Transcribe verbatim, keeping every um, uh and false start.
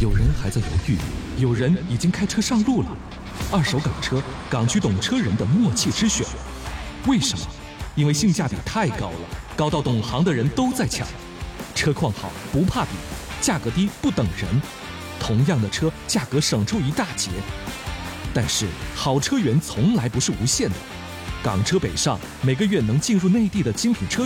有人还在犹豫，有人已经开车上路了。二手港车，港区懂车人的默契之选。为什么？因为性价比太高了，高到懂行的人都在抢。车况好不怕比，价格低不等人。同样的车，价格省出一大截。但是好车源从来不是无限的。港车北上每个月能进入内地的精品车